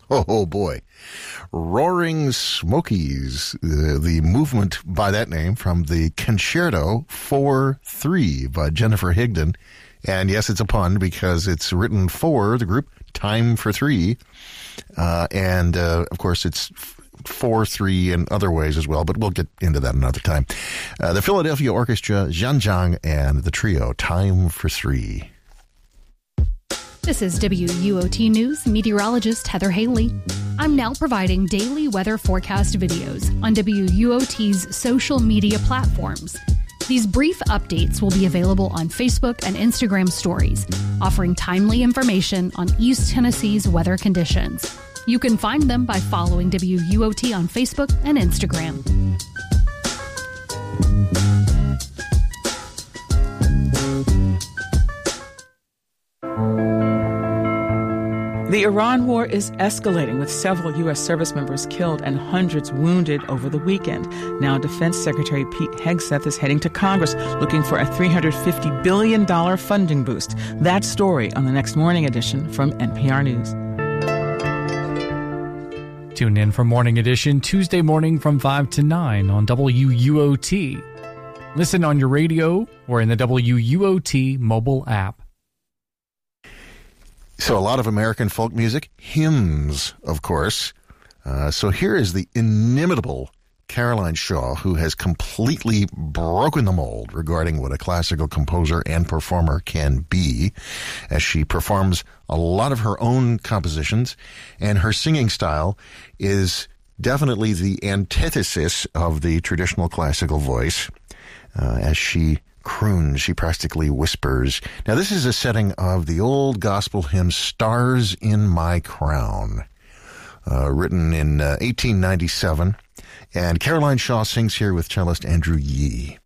Oh, boy. Roaring Smokies, the movement by that name from the Concerto 4-3 by Jennifer Higdon. And yes, it's a pun because it's written for the group Time for Three. Of course, it's 4-3 in other ways as well, but we'll get into that another time. The Philadelphia Orchestra, Zhan Zhang, and the trio Time for Three. This is WUOT News meteorologist Heather Haley. I'm now providing daily weather forecast videos on WUOT's social media platforms. These brief updates will be available on Facebook and Instagram stories, offering timely information on East Tennessee's weather conditions. You can find them by following WUOT on Facebook and Instagram. The Iran war is escalating, with several U.S. service members killed and hundreds wounded over the weekend. Now, Defense Secretary Pete Hegseth is heading to Congress looking for a $350 billion funding boost. That story on the next morning edition from NPR News. Tune in for Morning Edition Tuesday morning from 5 to 9 on WUOT. Listen on your radio or in the WUOT mobile app. So a lot of American folk music, hymns, of course. So here is the inimitable Caroline Shaw, who has completely broken the mold regarding what a classical composer and performer can be, as she performs a lot of her own compositions, and her singing style is definitely the antithesis of the traditional classical voice. As she croons, she practically whispers. Now, this is a setting of the old gospel hymn, Stars in My Crown, written in 1897. And Caroline Shaw sings here with cellist Andrew Yee.